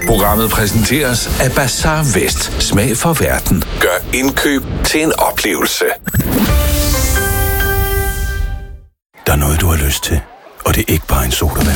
Programmet præsenteres af Bazaar Vest. Smag for verden. Gør indkøb til en oplevelse. Der er noget, du har lyst til, og det er ikke bare en sodavand.